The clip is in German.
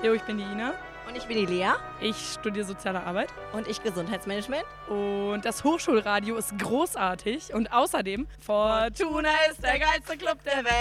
Jo, ich bin die Ina. Und ich bin die Lea. Ich studiere Soziale Arbeit. Und ich Gesundheitsmanagement. Und das Hochschulradio ist großartig. Und außerdem, Fortuna ist der geilste Club der Welt.